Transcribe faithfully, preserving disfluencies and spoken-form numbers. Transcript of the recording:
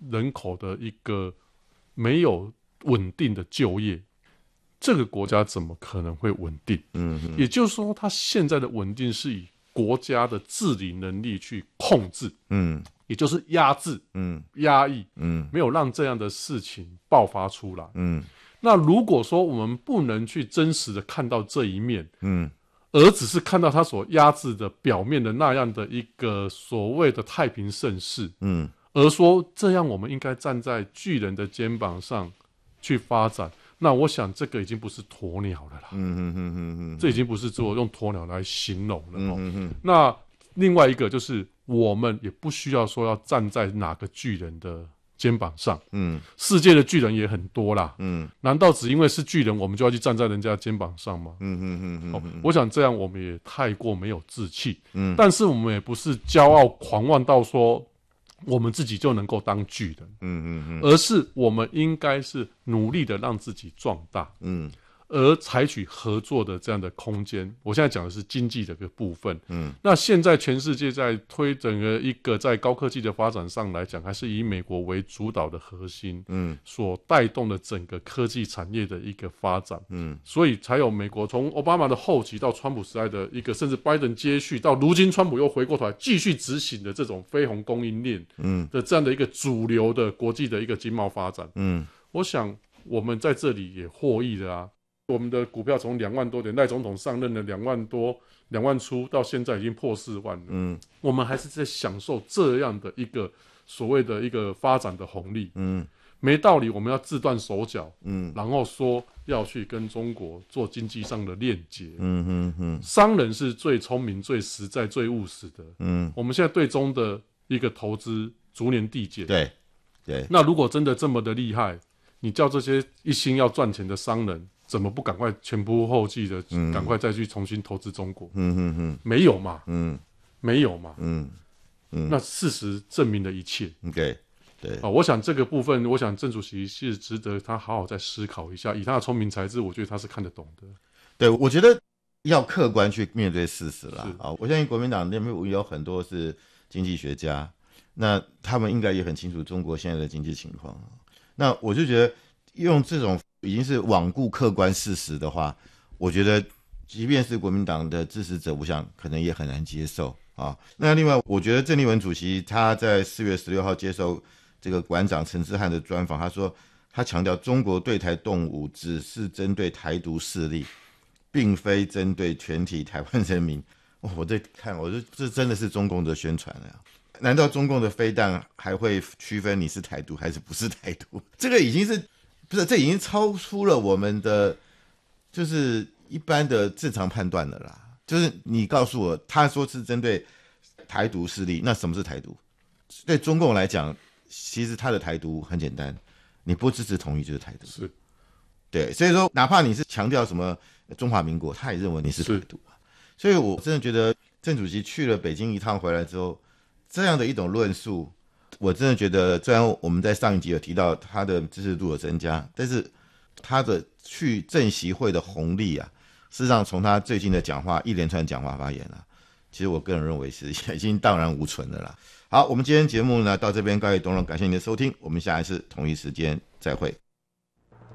人口的一个没有稳定的就业，这个国家怎么可能会稳定？嗯，也就是说，它现在的稳定是以国家的治理能力去控制，嗯，也就是压制，嗯，压抑，嗯，没有让这样的事情爆发出来，嗯。那如果说我们不能去真实的看到这一面，嗯，而只是看到他所压制的表面的那样的一个所谓的太平盛世，嗯，而说这样我们应该站在巨人的肩膀上去发展，那我想这个已经不是鸵鸟了啦，嗯嗯嗯嗯嗯，这已经不是做用鸵鸟来形容了，嗯嗯嗯。那另外一个就是我们也不需要说要站在哪个巨人的肩膀上，嗯，世界的巨人也很多啦，嗯，难道只因为是巨人，我们就要去站在人家的肩膀上吗？嗯嗯嗯嗯、哦，我想这样我们也太过没有志气，嗯，但是我们也不是骄傲狂妄到说我们自己就能够当巨人，嗯嗯嗯，而是我们应该是努力的让自己壮大，嗯。而采取合作的这样的空间，我现在讲的是经济的一个部分。嗯，那现在全世界在推整个一个在高科技的发展上来讲，还是以美国为主导的核心，嗯，所带动的整个科技产业的一个发展，嗯，所以才有美国从奥巴马的后期到川普时代的一个，甚至拜登接续到如今川普又回过头来继续执行的这种非红供应链，嗯的这样的一个主流的国际的一个经贸发展，嗯，我想我们在这里也获益了啊。我们的股票从两万多点，赖总统上任了两万多、两万出，到现在已经破四万了。嗯，我们还是在享受这样的一个所谓的一个发展的红利。嗯，没道理我们要自断手脚。嗯，然后说要去跟中国做经济上的链接。嗯嗯嗯，商人是最聪明、最实在、最务实的。嗯，我们现在对中的一个投资逐年递减。 对对， 那如果真的这么的厉害，你叫这些一心要赚钱的商人，怎么不赶快前仆后继的，赶快再去重新投资中国？嗯嗯嗯，没有嘛，嗯，没有嘛，嗯嗯，那事实证明了一切。 对对， 啊，我想这个部分，我想郑主席是值得他好好再思考一下。以他的聪明才智，我觉得他是看得懂的。 对，我觉得要客观去面对事实啦。啊，我相信国民党那边有很多是经济学家，那他们应该也很清楚中国现在的经济情况。那我就觉得用这种已经是罔顾客观事实的话，我觉得即便是国民党的支持者，我想可能也很难接受啊。那另外，我觉得郑丽文主席他在四月十六号接受这个馆长陈之汉的专访，他说他强调中国对台动武只是针对台独势力，并非针对全体台湾人民。哦、我在看，我说这真的是中共的宣传啊。难道中共的飞弹还会区分你是台独还是不是台独？这个已经是不是？这已经超出了我们的就是一般的正常判断了啦。就是你告诉我，他说是针对台独势力，那什么是台独？对中共来讲，其实他的台独很简单，你不支持统一就是台独。 是， 对，所以说哪怕你是强调什么中华民国，他也认为你是台独。所以我真的觉得郑主席去了北京一趟回来之后，这样的一种论述，我真的觉得，虽然我们在上一集有提到他的支持度有增加，但是他的去政协会的红利啊，事实上从他最近的讲话一连串讲话发言啊，其实我个人认为是已经荡然无存了啦。好，我们今天节目呢到这边告一段落，感谢您的收听，我们下一次同一时间再会。